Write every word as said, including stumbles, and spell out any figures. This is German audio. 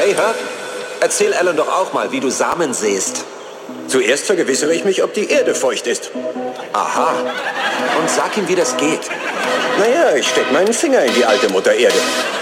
Hey, Herb, erzähl Alan doch auch mal, wie du Samen säst. Zuerst vergewissere ich mich, ob die Erde feucht ist. Aha. Und sag ihm, wie das geht. Naja, ich steck meinen Finger in die alte Mutter Erde.